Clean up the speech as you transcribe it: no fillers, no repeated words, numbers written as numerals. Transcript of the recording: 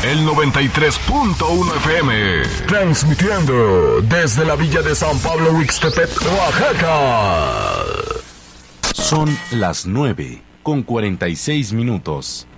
el 93.1 FM, transmitiendo desde la villa de San Pablo Huixtepec, Oaxaca. Son las 9:46.